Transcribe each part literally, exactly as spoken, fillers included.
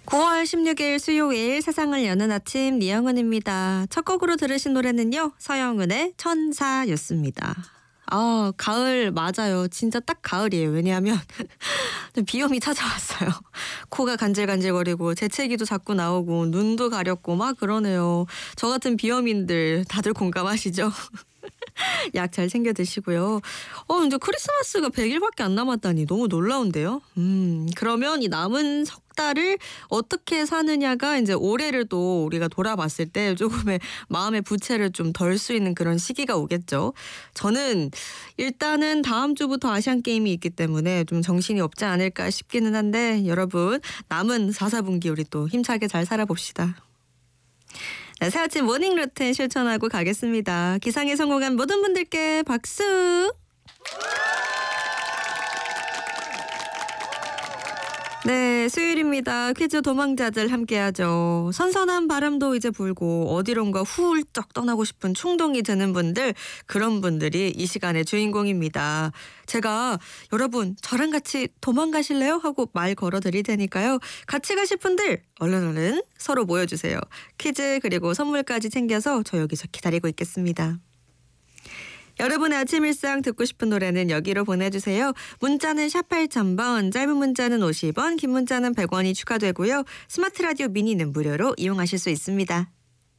구월 십육일 수요일 세상을 여는 아침 이영은입니다. 첫 곡으로 들으신 노래는요. 서영은의 천사였습니다. 아, 가을 맞아요. 진짜 딱 가을이에요. 왜냐하면 비염이 찾아왔어요. 코가 간질간질거리고 재채기도 자꾸 나오고 눈도 가렵고 막 그러네요. 저 같은 비염인들 다들 공감하시죠? 약 잘 챙겨 드시고요. 어, 이제 크리스마스가 백 일밖에 안 남았다니 너무 놀라운데요. 음, 그러면 이 남은 석 달을 어떻게 사느냐가 이제 올해를 또 우리가 돌아봤을 때 조금의 마음의 부채를 좀 덜 수 있는 그런 시기가 오겠죠. 저는 일단은 다음 주부터 아시안 게임이 있기 때문에 좀 정신이 없지 않을까 싶기는 한데 여러분 남은 사, 사분기 우리 또 힘차게 잘 살아봅시다. 네, 새아침 모닝 루틴 실천하고 가겠습니다. 기상에 성공한 모든 분들께 박수! 네, 수요일입니다. 퀴즈 도망자들 함께하죠. 선선한 바람도 이제 불고 어디론가 훌쩍 떠나고 싶은 충동이 드는 분들, 그런 분들이 이 시간의 주인공입니다. 제가 여러분 저랑 같이 도망가실래요? 하고 말 걸어드릴 테니까요. 같이 가실 분들 얼른 얼른 서로 모여주세요. 퀴즈 그리고 선물까지 챙겨서 저 여기서 기다리고 있겠습니다. 여러분의 아침 일상 듣고 싶은 노래는 여기로 보내주세요. 문자는 샵 팔천 번, 짧은 문자는 오십 원, 긴 문자는 백 원이 추가되고요. 스마트 라디오 미니는 무료로 이용하실 수 있습니다.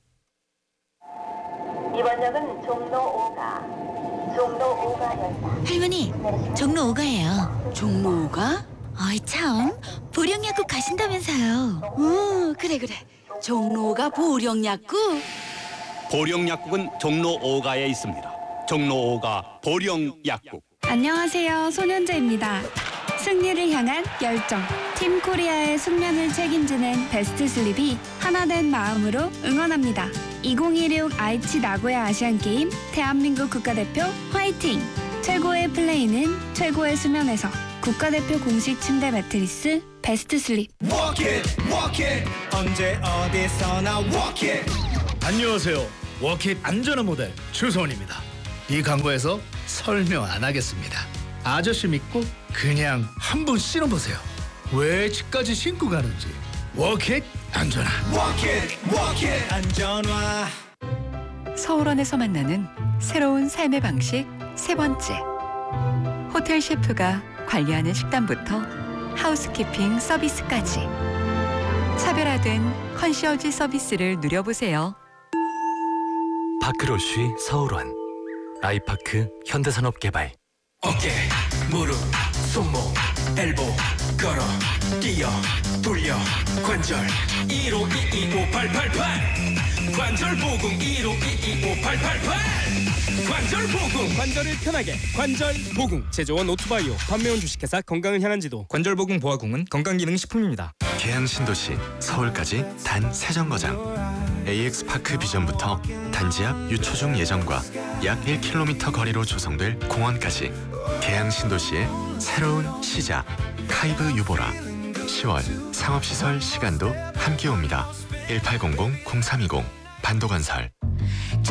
이번 역은 종로 오가, 종로 오가역이다. 할머니, 종로 오가예요. 종로 오가? 어이 참, 보령약국 가신다면서요. 어, 그래 그래. 종로 오가 보령약국? 보령약국은 종로 오가에 있습니다. 종로 오가 보령약국. 안녕하세요. 손현재입니다. 승리를 향한 열정. 팀 코리아의 숙면을 책임지는 베스트 슬립이 하나된 마음으로 응원합니다. 이천이십육 아이치 나고야 아시안게임 대한민국 국가대표 화이팅! 최고의 플레이는 최고의 수면에서 국가대표 공식 침대 매트리스 베스트 슬립. Walk it, walk it. 언제 어디서나 walk it. 안녕하세요. 워킷 안전한 모델 추소원입니다. 이 광고에서 설명 안 하겠습니다. 아저씨 믿고 그냥 한번 신어보세요. 왜 집까지 신고 가는지. 워킷 안전한. Walk it, walk it. 안전화. 서울원에서 만나는 새로운 삶의 방식 세 번째. 호텔 셰프가 관리하는 식단부터 하우스키핑 서비스까지 차별화된 컨시어지 서비스를 누려보세요. 파크로쉬 서울원, 아이파크 현대산업개발. 어깨, 무릎, 손목, 엘보, 걸어, 뛰어, 돌려, 관절 일오이이오팔팔팔 관절보금 일오이이오팔팔팔 관절보금. 관절을 편하게 관절보금. 제조원 오투바이오, 판매원 주식회사 건강을 향한 지도. 관절보금 보아궁은 건강기능식품입니다. 계양신도시 서울까지 단 세 정거장. 에이엑스파크 비전부터 단지 앞 유초중 예정과 약 일 킬로미터 거리로 조성될 공원까지 계양신도시의 새로운 시작. 카이브 유보라. 시월 상업시설 시간도 함께 옵니다. 일팔공공 공삼이공 반도건설.